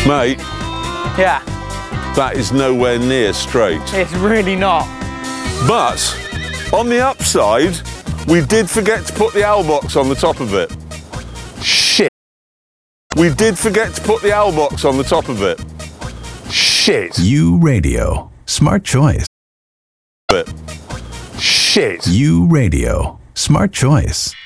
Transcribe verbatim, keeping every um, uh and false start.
Mate, Yeah, that is nowhere near straight. it's really not. But on the upside, we did forget to put the owl box on the top of it. Shit. We did forget to put the owl box on the top of it. Shit. U Radio. Smart choice. Shit. U Radio. Smart choice.